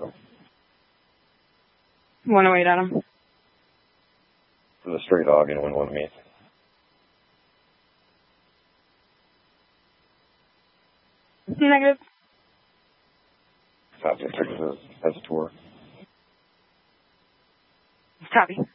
Adam. 108, Adam. For the stray dog, anyone want to meet? Negative. Copy. As a tour. Copy.